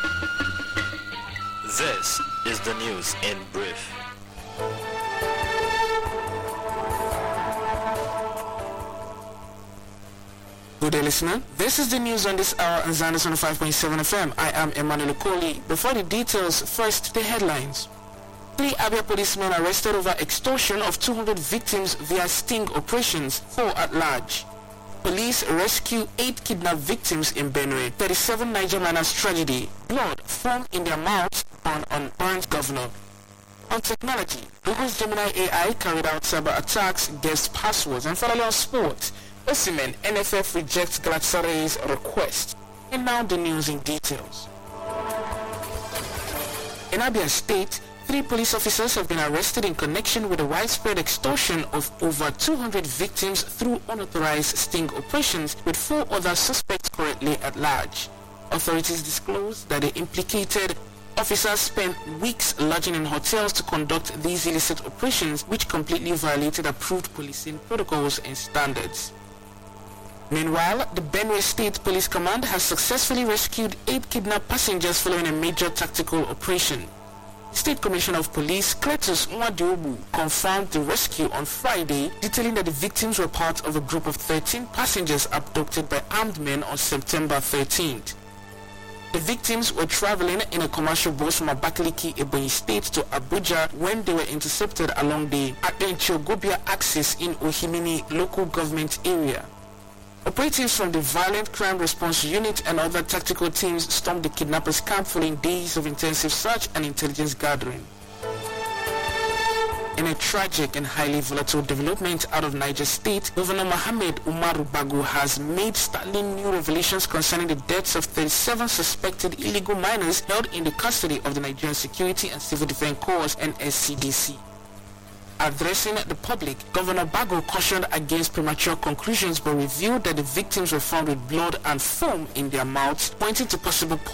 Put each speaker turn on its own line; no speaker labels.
This is the news in brief.
Good day, listener. This is the news on this hour on Zanders on 5.7 FM. I am Emmanuel Okoli. Before the details, first the headlines. 3 Abia policemen arrested over extortion of 200 victims via sting operations, 4 at large. Police rescue 8 kidnapped victims in Benue. 37 Niger miners tragedy. Blood foam in their mouths on Orange governor. On technology, Google's Gemini AI carried out cyber attacks, guessed passwords, and finally on sports. Osimhen, NFF rejects Galatasaray's request. And now the news in details. In Abia State, 3 police officers have been arrested in connection with the widespread extortion of over 200 victims through unauthorized sting operations, with 4 other suspects currently at large. Authorities disclosed that the implicated officers spent weeks lodging in hotels to conduct these illicit operations, which completely violated approved policing protocols and standards. Meanwhile, the Benue State Police Command has successfully rescued 8 kidnapped passengers following a major tactical operation. State Commissioner of Police Cletus Nwadiobu confirmed the rescue on Friday, detailing that the victims were part of a group of 13 passengers abducted by armed men on September 13th. The victims were traveling in a commercial bus from Abakaliki, Ebonyi State to Abuja when they were intercepted along the Adenchogobia axis in Ohimini local government area. Operatives from the Violent Crime Response Unit and other tactical teams stormed the kidnappers' camp following days of intensive search and intelligence gathering. In a tragic and highly volatile development out of Niger State, Governor Mohammed Umaru Bago has made startling new revelations concerning the deaths of 37 suspected illegal miners held in the custody of the Nigerian Security and Civil Defense Corps and SCDC. Addressing the public, Governor Bago cautioned against premature conclusions but revealed that the victims were found with blood and foam in their mouths, pointing to possible